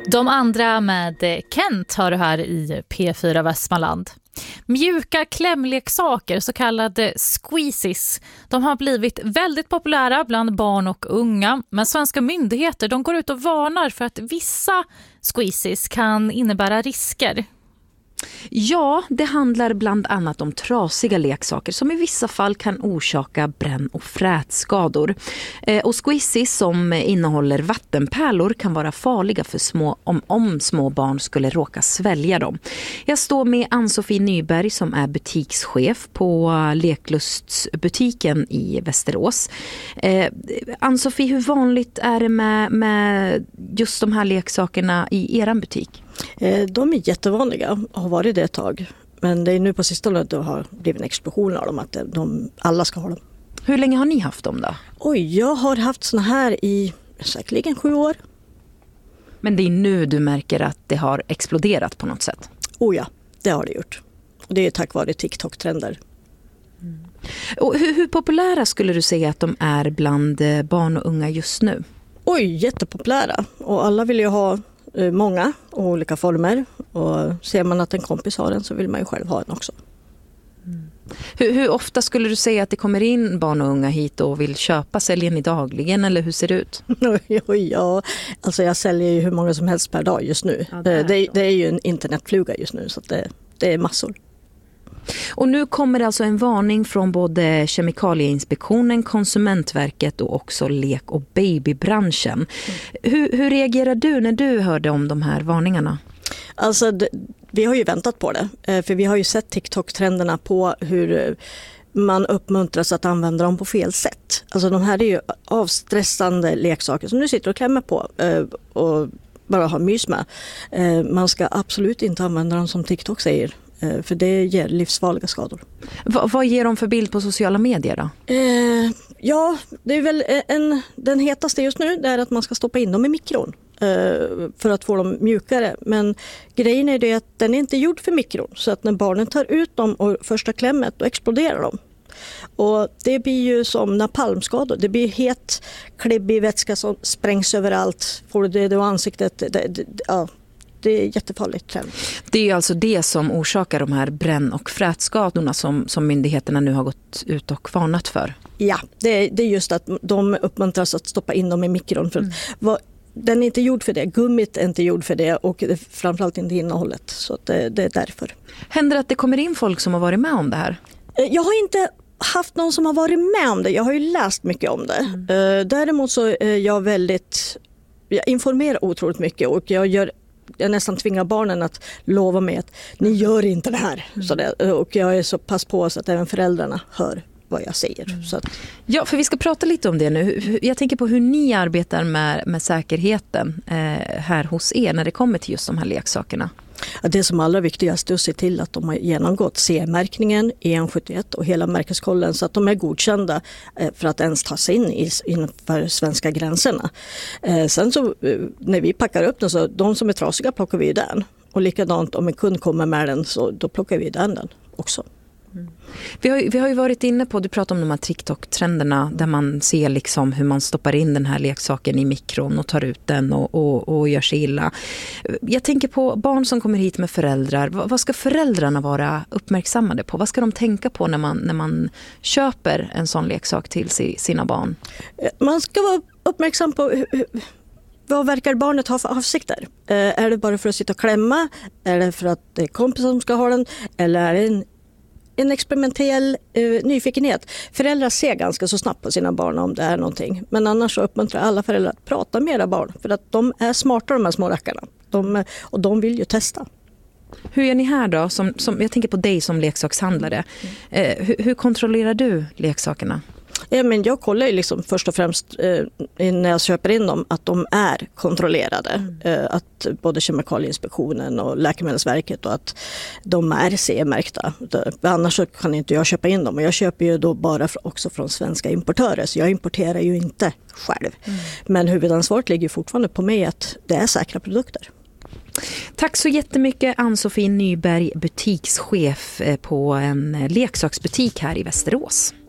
De andra med Kent har du här i P4 Västmanland. Mjuka klämleksaker, så kallade squeezies, de har blivit väldigt populära bland barn och unga. Men svenska myndigheter de går ut och varnar för att vissa squeezies kan innebära risker. Ja, det handlar bland annat om trasiga leksaker som i vissa fall kan orsaka bränn- och frätskador. Och squeezies som innehåller vattenpärlor kan vara farliga för om små barn skulle råka svälja dem. Jag står med Ann-Sofie Nyberg som är butikschef på Leklustsbutiken i Västerås. Ann-Sofie, hur vanligt är det med just de här leksakerna i eran butik? De är jättevanliga och har varit det ett tag. Men det är nu på sistone att det har blivit en explosion av dem, att alla ska ha dem. Hur länge har ni haft dem då? Oj, jag har haft såna här i säkerligen 7 år. Men det är nu du märker att det har exploderat på något sätt? Oh ja, det har det gjort. Och det är tack vare TikTok-trender. Och hur populära skulle du säga att de är bland barn och unga just nu? Oj, jättepopulära. Och alla vill ju ha många och olika former. Och ser man att en kompis har den så vill man ju själv ha den också. Hur ofta skulle du säga att det kommer in barn och unga hit och vill köpa? Säljer ni dagligen eller hur ser det ut? Ja, alltså jag säljer ju hur många som helst per dag just nu. Ja, det är ju en internetfluga just nu så att det är massor. Och nu kommer det alltså en varning från både Kemikalieinspektionen, Konsumentverket och också lek- och babybranschen. Hur reagerar du när du hörde om de här varningarna? Alltså vi har ju väntat på det. För vi har ju sett TikTok-trenderna på hur man uppmuntras att använda dem på fel sätt. Alltså de här är ju avstressande leksaker som du sitter och klämmer på och bara har mys med. Man ska absolut inte använda dem som TikTok säger. För det ger livsfarliga skador. Vad ger de för bild på sociala medier då? Ja, det är väl den hetaste just nu det är att man ska stoppa in dem i mikron för att få dem mjukare. Men grejen är det att den är inte gjord för mikron. Så att när barnen tar ut dem och första klämmet då exploderar de. Och det blir ju som napalmskador. Det blir het, klibbig vätska som sprängs överallt. Får du det i ansiktet? Ja. Det är jättefarligt. Det är alltså det som orsakar de här bränn- och frätskadorna som myndigheterna nu har gått ut och varnat för. Ja, det är just att de uppmuntras att stoppa in dem i mikron. För den är inte gjord för det. Gummit är inte gjord för det och framförallt inte innehållet. Så att det är därför. Händer det att det kommer in folk som har varit med om det här? Jag har inte haft någon som har varit med om det. Jag har ju läst mycket om det. Däremot så är jag informerar otroligt mycket och jag nästan tvingar barnen att lova mig att ni gör inte det här. Och jag är så pass på så att även föräldrarna hör vad jag säger. Så att... Ja, för vi ska prata lite om det nu. Jag tänker på hur ni arbetar med säkerheten här hos er när det kommer till just de här leksakerna. Det som allra viktigast är att se till att de har genomgått CE-märkningen, EN71 och hela märkeskollen så att de är godkända för att ens ta sig in inför svenska gränserna. Sen så när vi packar upp den så de som är trasiga plockar vi den. Och likadant om en kund kommer med den så då plockar vi den också. Vi har ju varit inne på, du pratar om de här TikTok-trenderna där man ser liksom hur man stoppar in den här leksaken i mikron och tar ut den och gör sig illa. Jag tänker på barn som kommer hit med föräldrar. Vad ska föräldrarna vara uppmärksammade på? Vad ska de tänka på när man köper en sån leksak till sina barn? Man ska vara uppmärksam på vad verkar barnet ha för avsikter? Är det bara för att sitta och klämma? Är det för att det är kompisar som ska ha den? Eller är det en experimentell nyfikenhet? Föräldrar ser ganska så snabbt på sina barn om det är någonting. Men annars så uppmuntrar alla föräldrar att prata med era barn. För att de är smarta de här små rackarna. Och de vill ju testa. Hur är ni här då? Jag tänker på dig som leksakshandlare. Hur kontrollerar du leksakerna? Ja, men jag kollar ju liksom först och främst när jag köper in dem att de är kontrollerade. Att både Kemikalieinspektionen och Läkemedelsverket och att de är CE-märkta. Annars så kan inte jag köpa in dem. Och jag köper ju då bara också från svenska importörer. Så jag importerar ju inte själv. Men huvudansvaret ligger fortfarande på mig att det är säkra produkter. Tack så jättemycket Ann-Sofie Nyberg, butikschef på en leksaksbutik här i Västerås.